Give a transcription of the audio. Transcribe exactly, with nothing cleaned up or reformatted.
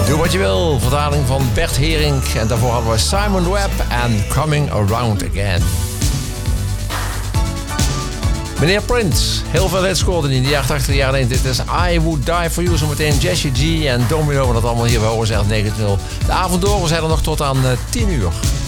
Doe wat je wil, vertaling van Bert Herink. En daarvoor hadden we Simon Webb en Coming Around Again. Meneer Prince, heel veel hits scoorden in de jaren tachtig, jaren negentig. Dit is I Would Die For You, zometeen Jessie G en Domino. Dat allemaal hier bij O S R negentien nul. De avond door, we zijn er nog tot aan tien uur.